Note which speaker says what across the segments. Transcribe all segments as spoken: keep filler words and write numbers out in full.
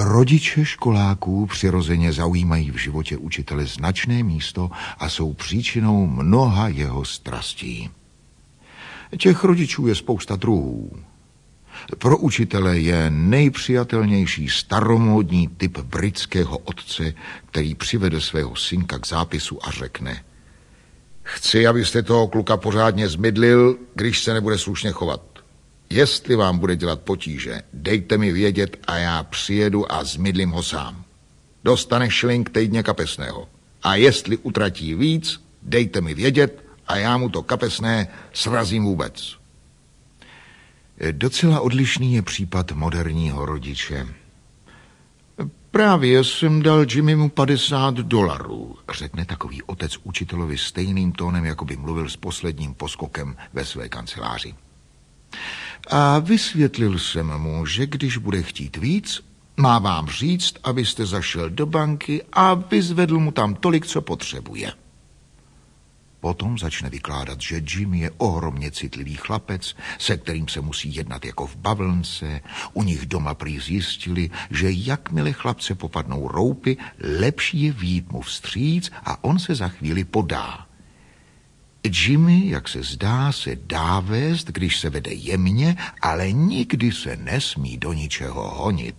Speaker 1: Rodiče školáků přirozeně zaujímají v životě učitele značné místo a jsou příčinou mnoha jeho strastí. Těch rodičů je spousta druhů. Pro učitele je nejpřijatelnější staromódní typ britského otce, který přivede svého synka k zápisu a řekne: chci, abyste toho kluka pořádně zmydlil, když se nebude slušně chovat. Jestli vám bude dělat potíže, dejte mi vědět a já přijedu a zmydlím ho sám. Dostane šilink týdně kapesného. A jestli utratí víc, dejte mi vědět a já mu to kapesné srazím vůbec. Docela odlišný je případ moderního rodiče. Právě jsem dal Jimmymu padesát dolarů, řekne takový otec učitelovi stejným tónem, jako by mluvil s posledním poskokem ve své kanceláři. A vysvětlil jsem mu, že když bude chtít víc, má vám říct, abyste zašel do banky a vyzvedl mu tam tolik, co potřebuje. Potom začne vykládat, že Jimmy je ohromně citlivý chlapec, se kterým se musí jednat jako v bavlnce. U nich doma prý zjistili, že jakmile chlapce popadnou roupy, lepší je vyjít mu vstříc a on se za chvíli podá. Jimmy, jak se zdá, se dá vést, když se vede jemně, ale nikdy se nesmí do ničeho honit.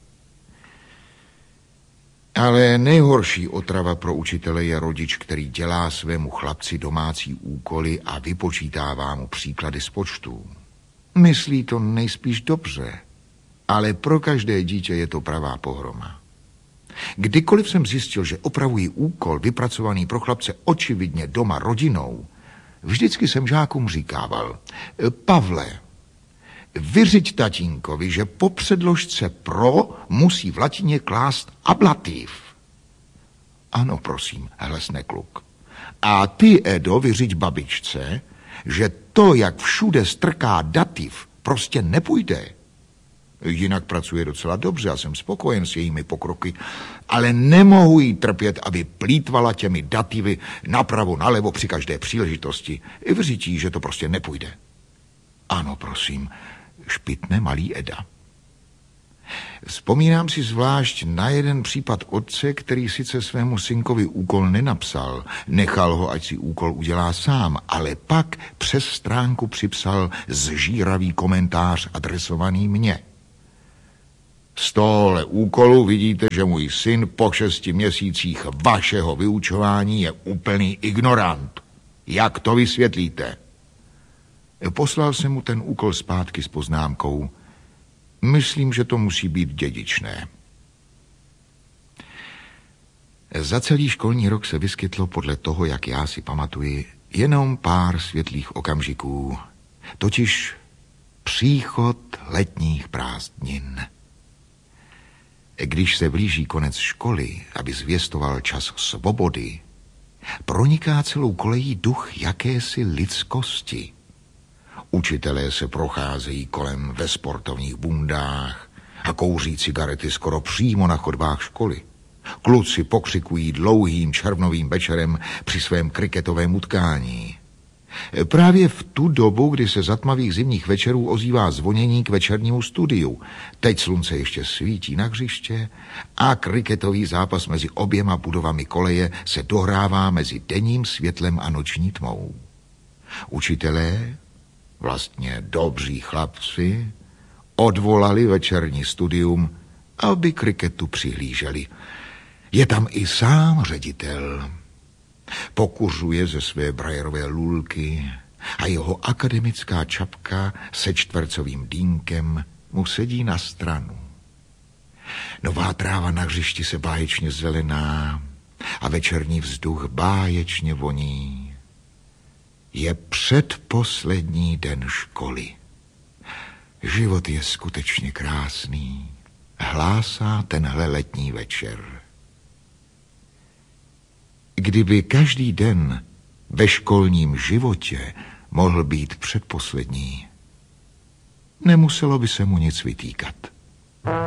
Speaker 1: Ale nejhorší otrava pro učitele je rodič, který dělá svému chlapci domácí úkoly a vypočítává mu příklady z počtů. Myslí to nejspíš dobře, ale pro každé dítě je to pravá pohroma. Kdykoliv jsem zjistil, že opravují úkol vypracovaný pro chlapce očividně doma rodinou, vždycky jsem žákům říkával: Pavle, vyřiď tatínkovi, že po předložce pro musí v latině klást ablativ. Ano, prosím, hlesne kluk. A ty, Edo, vyřiď babičce, že to, jak všude strká dativ, prostě nepůjde. Jinak pracuje docela dobře a jsem spokojen s jejími pokroky, ale nemohu jí trpět, aby plýtvala těmi dativy napravo, nalevo při každé příležitosti. Vyřiď, že to prostě nepůjde. Ano, prosím, špitne malý Eda. Vzpomínám si zvlášť na jeden případ otce, který sice svému synkovi úkol nenapsal, nechal ho, ať si úkol udělá sám, ale pak přes stránku připsal zžíravý komentář adresovaný mně. Z tohohle úkolu vidíte, že můj syn po šesti měsících vašeho vyučování je úplný ignorant. Jak to vysvětlíte? Poslal jsem mu ten úkol zpátky s poznámkou: myslím, že to musí být dědičné. Za celý školní rok se vyskytlo podle toho, jak já si pamatuji, jenom pár světlých okamžiků, totiž příchod letních prázdnin. Když se blíží konec školy, aby zvěstoval čas svobody, proniká celou kolejí duch jakési lidskosti. Učitelé se procházejí kolem ve sportovních bundách a kouří cigarety skoro přímo na chodbách školy. Kluci pokřikují dlouhým červnovým večerem při svém kriketovém utkání. Právě v tu dobu, kdy se za tmavých zimních večerů ozývá zvonění k večernímu studiu. Teď slunce ještě svítí na hřiště a kriketový zápas mezi oběma budovami koleje se dohrává mezi denním světlem a noční tmou. Učitelé, vlastně dobří chlapci, odvolali večerní studium, aby kriketu přihlíželi. Je tam i sám ředitel. Pokuřuje ze své brajerové lulky a jeho akademická čapka se čtvercovým dýnkem mu sedí na stranu. Nová tráva na hřišti se báječně zelená a večerní vzduch báječně voní. Je předposlední den školy. Život je skutečně krásný, hlásá tenhle letní večer. Kdyby každý den ve školním životě mohl být předposlední, nemuselo by se mu nic vytýkat.